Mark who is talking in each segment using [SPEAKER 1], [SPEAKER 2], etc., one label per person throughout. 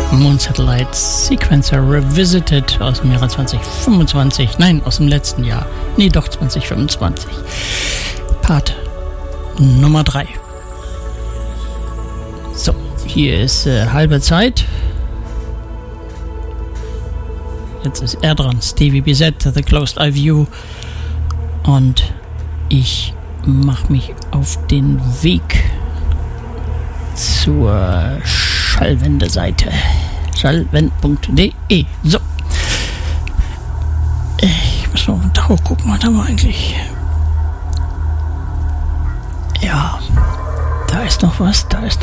[SPEAKER 1] Moon Satellite Sequencer Revisited aus dem Jahre 2025. Nein, aus dem letzten Jahr. Nee, doch 2025. Part Nummer 3. So, hier ist halbe Zeit. Jetzt ist er dran. Stevie BZ, The Closed Eye View. Und ich mache mich auf den Weg zur Schallwende-Seite. Schallwend.de. So. Ich muss noch da gucken, was haben wir eigentlich? Ja, da ist noch was.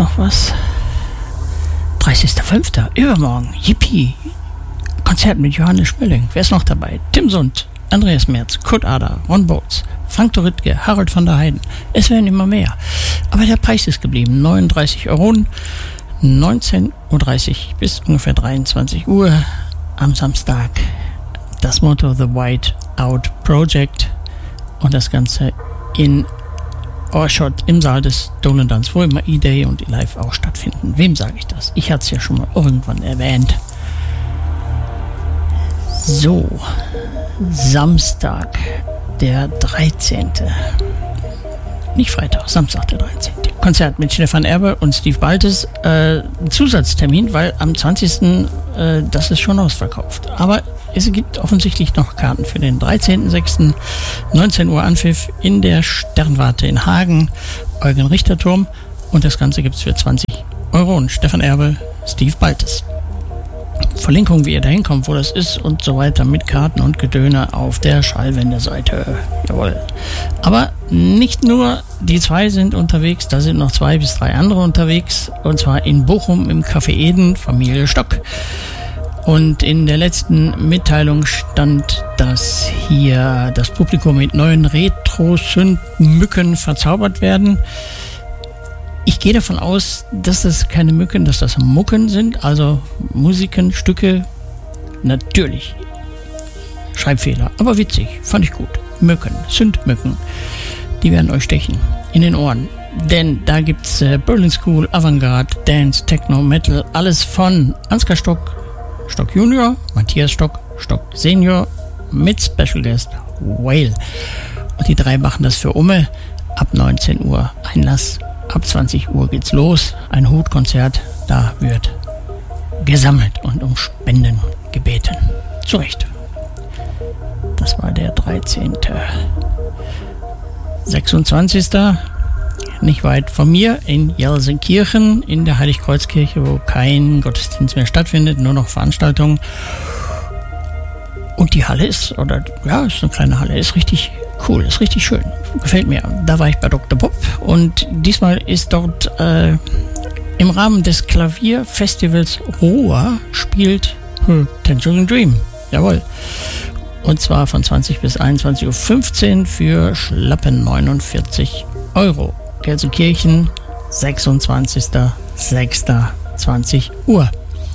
[SPEAKER 1] 30.05. Übermorgen. Yippie. Konzert mit Johannes Schmölling. Wer ist noch dabei? Tim Sund, Andreas Merz, Kurt Ader, Ron Boats, Frank Dorittke, Harold van der Heiden. Es werden immer mehr. Aber der Preis ist geblieben. 39 Euro. 19.30 Uhr bis ungefähr 23 Uhr am Samstag. Das Motto The White Out Project. Und das Ganze in Orschot im Saal des Stolen Dance, wo immer E-Day und E-Live auch stattfinden. Wem sage ich das? Ich hatte es ja schon mal irgendwann erwähnt. So, Samstag, der 13. Nicht Freitag, Samstag, der 13. Konzert mit Stefan Erbe und Steve Baltes. Ein Zusatztermin, weil am 20. Das ist schon ausverkauft. Aber es gibt offensichtlich noch Karten für den 13.06. 19 Uhr Anpfiff in der Sternwarte in Hagen, Eugen-Richter-Turm. Und das Ganze gibt es für 20 Euro. Und Stefan Erbe, Steve Baltes. Verlinkung, wie ihr da hinkommt, wo das ist und so weiter mit Karten und Gedöne auf der Schallwende-Seite. Jawohl. Aber nicht nur die zwei sind unterwegs, da sind noch 2 bis 3 andere unterwegs. Und zwar in Bochum im Café Eden, Familie Stock. Und in der letzten Mitteilung stand, dass hier das Publikum mit neuen Retro-Synth-Mücken verzaubert werden. Ich gehe davon aus, dass das keine Mücken, dass das Mucken sind, also Musiken, Stücke. Natürlich. Schreibfehler, aber witzig, fand ich gut. Mücken, Synth-Mücken, die werden euch stechen in den Ohren. Denn da gibt's Berlin School, Avantgarde, Dance, Techno, Metal, alles von Ansgar Stock, Stock Junior, Matthias Stock, Stock Senior mit Special Guest Whale. Und die 3 machen das für Umme ab 19 Uhr Einlass. Ab 20 Uhr geht's los. Ein Hutkonzert. Da wird gesammelt und um Spenden gebeten. Zu Recht. Das war der 13. 26. Nicht weit von mir in Jelsenkirchen in der Heiligkreuzkirche, wo kein Gottesdienst mehr stattfindet, nur noch Veranstaltungen. Und die Halle ist, ist eine kleine Halle, ist richtig cool, ist richtig schön. Gefällt mir. Da war ich bei Dr. Bob und diesmal ist dort im Rahmen des Klavierfestivals Roa spielt Tangerine Dream. Jawohl. Und zwar von 20 bis 21.15 Uhr für schlappen 49 Euro. Gelsenkirchen, 26.06.20 Uhr.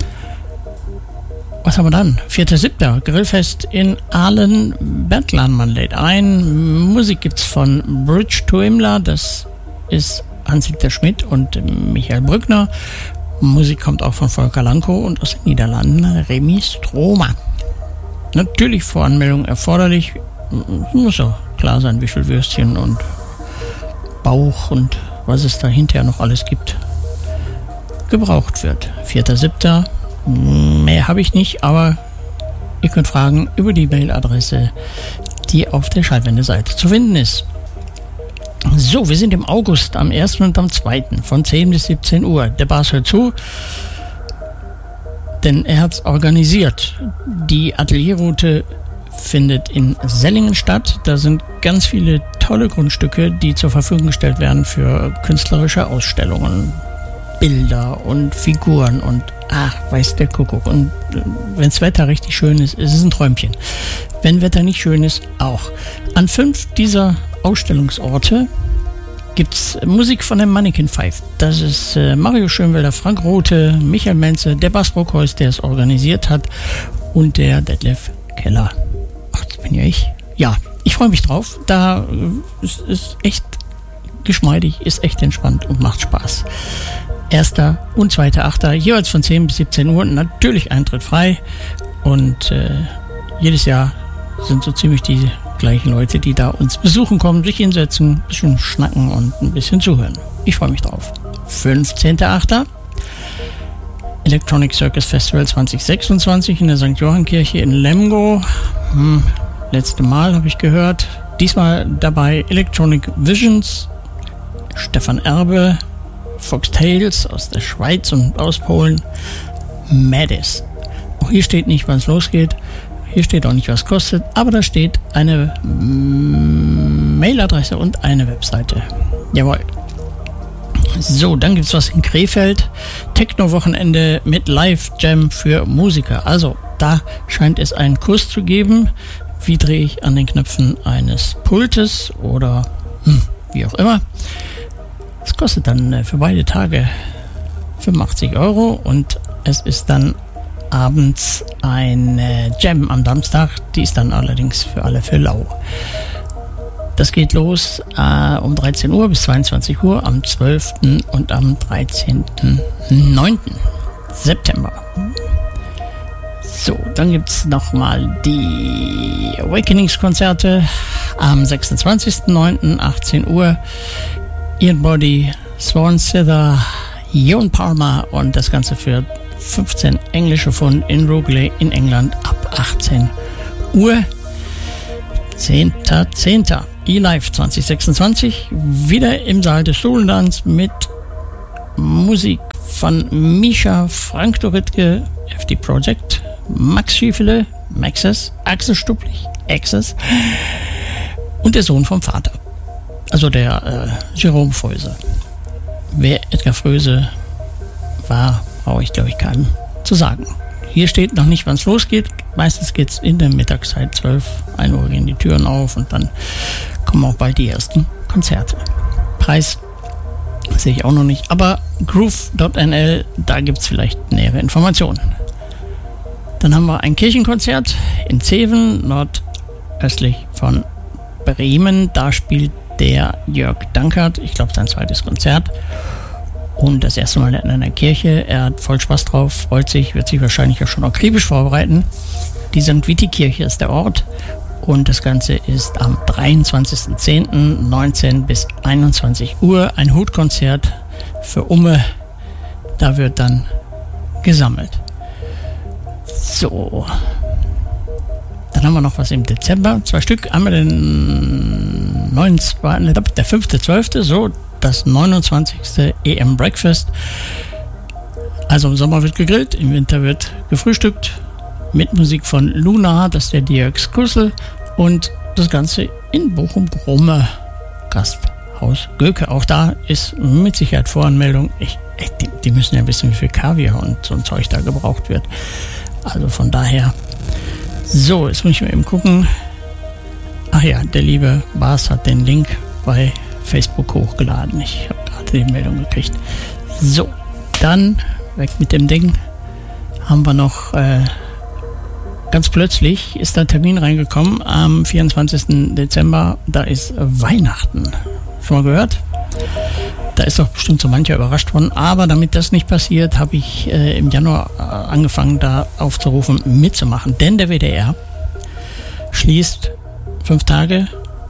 [SPEAKER 1] Was haben wir dann? 4.07. Grillfest in Aalen. Bernd Lahnmann lädt ein. Musik gibt's von Bridge to Himmler. Das ist Hans-Dieter Schmidt und Michael Brückner. Musik kommt auch von Volker Lanko und aus den Niederlanden Remy Stromer. Natürlich Voranmeldung erforderlich. Muss ja klar sein, wie viel Würstchen und Bauch und was es da hinterher noch alles gibt, gebraucht wird. 4.07. Mehr habe ich nicht, aber ihr könnt fragen über die Mailadresse, die auf der Schallwende-Seite zu finden ist. So, wir sind im August am 1. und am 2. von 10 bis 17 Uhr. Der Bas hört zu, denn er hat es organisiert. Die Atelierroute findet in Sellingen statt. Da sind ganz viele tolle Grundstücke, die zur Verfügung gestellt werden für künstlerische Ausstellungen, Bilder und Figuren und weiß der Kuckuck. Und wenn das Wetter richtig schön ist, ist es ein Träumchen. Wenn Wetter nicht schön ist, auch. An 5 dieser Ausstellungsorte gibt es Musik von den Mannequin 5. Das ist Mario Schönwelder, Frank Rothe, Michael Menze, der Bas Bruckhaus, der es organisiert hat, und der Detlef Keller. Ach, das bin ja ich. Ja, ich freue mich drauf. Da ist echt geschmeidig, ist echt entspannt und macht Spaß. 1. und 2.8. jeweils von 10 bis 17 Uhr. Natürlich Eintritt frei. Und jedes Jahr sind so ziemlich die gleichen Leute, die da uns besuchen kommen, sich hinsetzen, ein bisschen schnacken und ein bisschen zuhören. Ich freue mich drauf. 15.8. Electronic Circus Festival 2026 in der St. Johann-Kirche in Lemgo. Letzte Mal habe ich gehört. Diesmal dabei Electronic Visions, Stefan Erbe, Fox Tales aus der Schweiz und aus Polen, Madis. Auch hier steht nicht, wann es losgeht. Hier steht auch nicht, was kostet, aber da steht eine Mailadresse und eine Webseite. Jawohl. So, dann gibt es was in Krefeld. Techno-Wochenende mit Live-Jam für Musiker. Also, da scheint es einen Kurs zu geben. Wie drehe ich an den Knöpfen eines Pultes oder wie auch immer. Das kostet dann für beide Tage 85 € und es ist dann abends eine Jam am Samstag. Die ist dann allerdings für alle für lau. Das geht los um 13 Uhr bis 22 Uhr am 12. und am 13.9. September. So, dann gibt es nochmal die Awakenings-Konzerte am 26.09. 18 Uhr. Ian Body, Swan Zither, Jon Palmer und das Ganze für 15 englische Pfund in Rugeley in England ab 18 Uhr. 10.10. eLive 2026 wieder im Saal des Solentanz mit Musik von Misha, Frank Doritke, FD Project, Max Schiefele, Maxes, Axel Stuplich, Axes und der Sohn vom Vater. Also der Jerome Fröse. Wer Edgar Fröse war, brauche ich glaube ich keinem zu sagen. Hier steht noch nicht, wann es losgeht. Meistens geht es in der Mittagszeit, 12, 1 Uhr gehen die Türen auf und dann kommen auch bald die ersten Konzerte. Preis sehe ich auch noch nicht, aber groove.nl, da gibt es vielleicht nähere Informationen. Dann haben wir ein Kirchenkonzert in Zeven, nordöstlich von Bremen. Da spielt der Jörg Dankert, ich glaube sein zweites Konzert. Und das erste Mal in einer Kirche. Er hat voll Spaß drauf, freut sich, wird sich wahrscheinlich auch schon akribisch vorbereiten. Die St. Viti-Kirche ist der Ort. Und das Ganze ist am 23.10. 19 bis 21 Uhr. Ein Hutkonzert für Umme. Da wird dann gesammelt. So. Dann haben wir noch was im Dezember. 2 Stück. Einmal der 5.12. So, das 29. EM Breakfast. Also im Sommer wird gegrillt, im Winter wird gefrühstückt. Mit Musik von Luna, das ist der Dirk Skussel. Und das Ganze in Bochum-Brumme, Gasthaus Göke. Auch da ist mit Sicherheit Voranmeldung. Die müssen ja wissen, wie viel Kaviar und so ein Zeug da gebraucht wird. Also von daher. So, jetzt muss ich mal eben gucken. Ach ja, der liebe Bas hat den Link bei Facebook hochgeladen. Ich habe gerade die Meldung gekriegt. So, dann weg mit dem Ding. Haben wir noch ganz plötzlich ist da ein Termin reingekommen am 24. Dezember. Da ist Weihnachten. Schon mal gehört? Da ist doch bestimmt so mancher überrascht worden. Aber damit das nicht passiert, habe ich im Januar angefangen, da aufzurufen, mitzumachen. Denn der WDR schließt 5 Tage,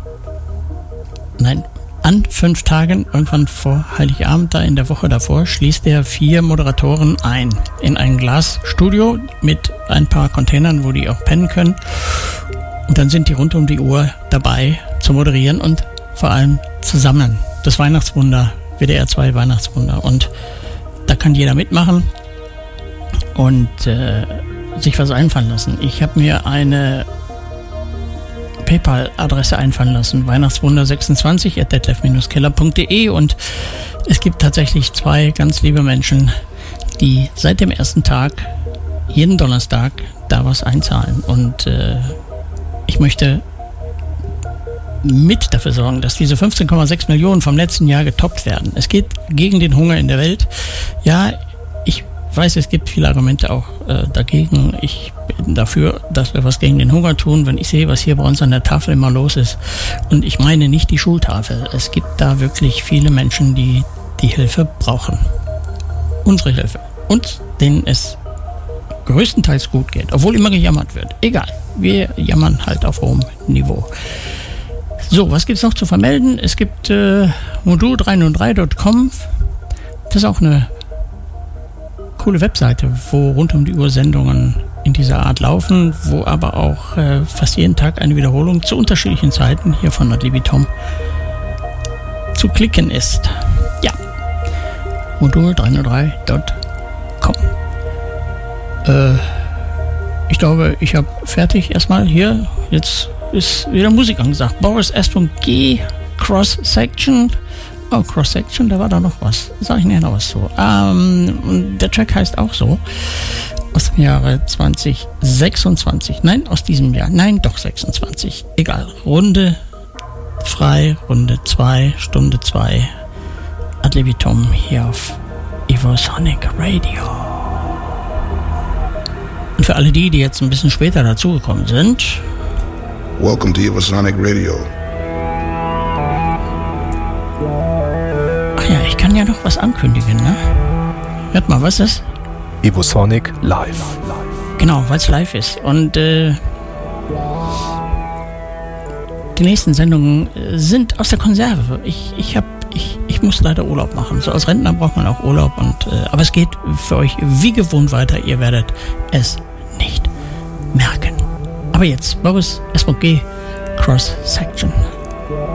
[SPEAKER 1] an 5 Tagen, irgendwann vor Heiligabend, da in der Woche davor, schließt er 4 Moderatoren ein in ein Glasstudio mit ein paar Containern, wo die auch pennen können. Und dann sind die rund um die Uhr dabei zu moderieren und vor allem zu sammeln. Das Weihnachtswunder, WDR 2 Weihnachtswunder. Und da kann jeder mitmachen und sich was einfallen lassen. Ich habe mir eine PayPal-Adresse einfallen lassen, weihnachtswunder26@detlef-keller.de, und es gibt tatsächlich 2 ganz liebe Menschen, die seit dem ersten Tag jeden Donnerstag da was einzahlen, und ich möchte mit dafür sorgen, dass diese 15,6 Millionen vom letzten Jahr getoppt werden. Es geht gegen den Hunger in der Welt. Ja, ich weiß, es gibt viele Argumente auch dagegen. Ich bin dafür, dass wir was gegen den Hunger tun, wenn ich sehe, was hier bei uns an der Tafel immer los ist. Und ich meine nicht die Schultafel. Es gibt da wirklich viele Menschen, die die Hilfe brauchen. unsere Hilfe. Uns, denen es größtenteils gut geht, obwohl immer gejammert wird. Egal, wir jammern halt auf hohem Niveau. So, was gibt es noch zu vermelden? Es gibt modul303.com. Das ist auch eine coole Webseite, wo rund um die Uhr Sendungen in dieser Art laufen, wo aber auch fast jeden Tag eine Wiederholung zu unterschiedlichen Zeiten hier von Adlibitum zu klicken ist. Ja, modul303.com. Ich glaube, ich habe fertig erstmal hier. Jetzt ist wieder Musik angesagt. Boris S.G. Cross Section. Oh, Cross Section, da war da noch was. Sag ich nicht noch was so. Und der Track heißt auch so. Aus dem Jahre 2026. Nein, aus diesem Jahr. Nein, doch 26. Egal. Runde frei, Runde 2, Stunde 2. Adlibitum hier auf Evosonic Radio. Und für alle die jetzt ein bisschen später dazugekommen sind.
[SPEAKER 2] Welcome to Evosonic Radio.
[SPEAKER 1] Ach ja, ich kann ja noch was ankündigen, ne? Hört mal, was ist das?
[SPEAKER 3] Evosonic Live.
[SPEAKER 1] Genau, weil es live ist. Und die nächsten Sendungen sind aus der Konserve. Ich muss leider Urlaub machen. So als Rentner braucht man auch Urlaub. Aber es geht für euch wie gewohnt weiter. Ihr werdet es nicht merken. Aber jetzt, Boris S.G. Cross Section.